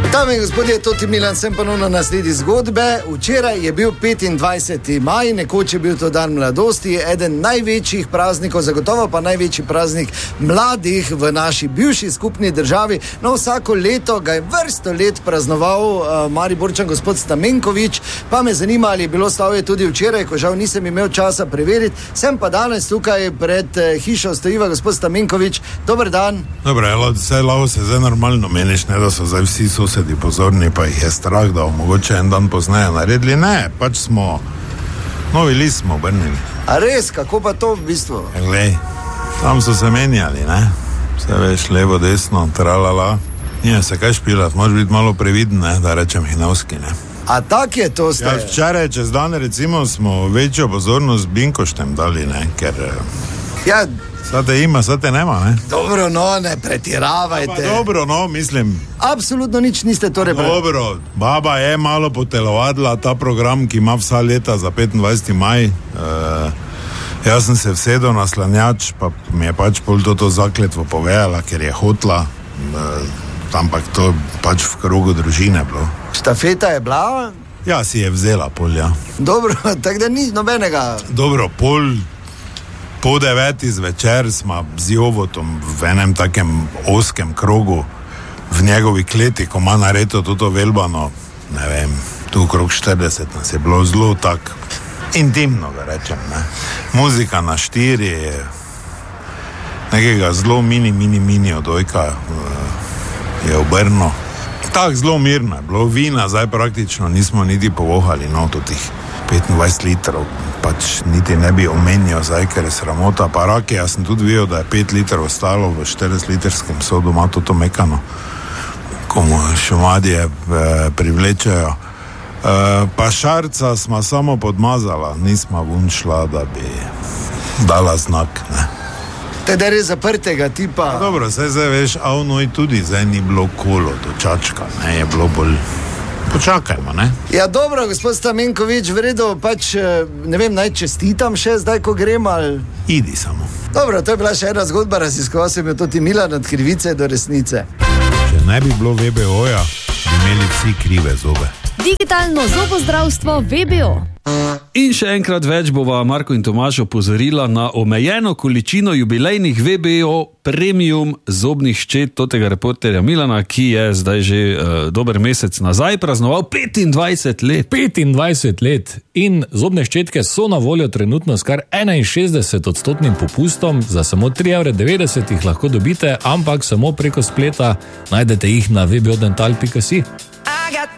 Dame in gospodje, Toti Milan, sem ponovno na sledi zgodbe. Včeraj je bil 25. maj, nekoč je bil to dan mladosti, eden največjih praznikov, zagotovo pa največji praznik mladih v naši bivši skupni državi. No, vsako leto ga je vrsto let praznoval Mariborčan gospod Stamenković, pa me zanima, ali je bilo slavje tudi včeraj, ko žal nisem imel časa preveriti. Sem pa danes tukaj pred hišo stojiva gospod Stamenković. Dober dan. Dobro, vse lavo se zdaj normalno meniš, ne da so zdaj vsi sosedi pozorni, pa jih je strah, da mogoče en dan pozneje naredili. Ne, pač smo novi list smo obrnili. A res, kako pa to v bistvu? Glej, tam so se menjali, ne? Vse veš, levo, desno, tralala. Nije se kaj špilat, moraš biti malo previden, ne, da rečem hinavski, ne. A tak je to ste? Ja, včeraj čez dan recimo smo večjo pozornost Binkoštem dali, ne, ker... Ja... Sad te nema, ne? Dobro, no, ne pretiravajte. Pa dobro, no, mislim. Absolutno nič niste torej... Dobro, baba je malo potelovadila ta program, ki ima vsa leta za 25. maj. Jaz sem se vsedel na slanjač, pa mi je pač pol to zakletvo povedala, ker je hotla, ampak to pač v krogu družine bilo. Štafeta je bila? Ja, si je vzela pol, ja. Dobro, tako da ni nobenega... Dobro, po 9. zvečer smo z Jovotom v enem takem oskem krogu v njegovi kleti, ko ima nareto toto velbano, ne vem, tu okrog 40 nas je bilo zelo tak intimno, ga rečem, ne. Muzika na 4, nekega zelo mini odojka je obrno. Tak zelo mirno je bilo, vina zdaj praktično nismo niti povohali, no, totih 25 litrov, pač niti ne bi omenil zdaj, ker je sramota. Pa rake, jaz sem tudi videl, da je 5 litrov ostalo v 40-litrskem sodu, ima to mekano, ko mu šumadije privlečejo. Pa šarca smo samo podmazala, nismo vunšla, da bi dala znak, ne. Teda res zaprtega tipa. Dobro, zdaj veš, avnoj tudi zdaj ni bilo kolo do čačka, ne, je bilo bolj... Počakajmo, ne? Ja, dobro, gospod Stamenković, v redu, pač, ne vem, naj čestitam še zdaj, ko grem, ali... Idi samo. Dobro, to je bila še ena zgodba, raziskoval sem jo Toti Milan od krivice do resnice. Če ne bi bilo VBO-ja, bi imeli vsi krive zobe. Digitalno zobozdravstvo VBO. In še enkrat več bova Marko in Tomaž opozorila na omejeno količino jubilejnih VBO premium zobnih ščet totega reporterja Milana, ki je zdaj že dober mesec nazaj praznoval 25 let. 25 let. In zobne ščetke so na voljo trenutno s kar 61% popustom, za samo 3,90 € jih lahko dobite, ampak samo preko spleta najdete jih na www.dental.si.